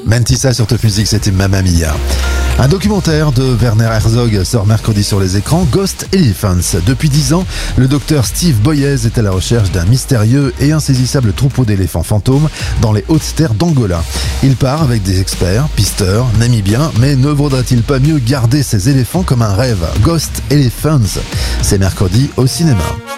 Mentissa sur Top Music, c'était Mamma Mia. Un documentaire de Werner Herzog sort mercredi sur les écrans, Ghost Elephants. Depuis 10 ans, le docteur Steve Boyez est à la recherche d'un mystérieux et insaisissable troupeau d'éléphants fantômes dans les hautes terres d'Angola. Il part avec des experts, pisteurs, namibiens, mais ne vaudrait-il pas mieux garder ces éléphants comme un rêve? Ghost Elephants, c'est mercredi au cinéma.